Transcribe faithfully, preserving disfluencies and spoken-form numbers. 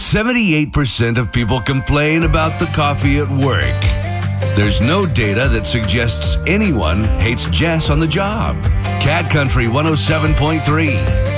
seventy-eight percent of people complain about the coffee at work. There's no data that suggests anyone hates Jess on the job. Cat Country one oh seven point three.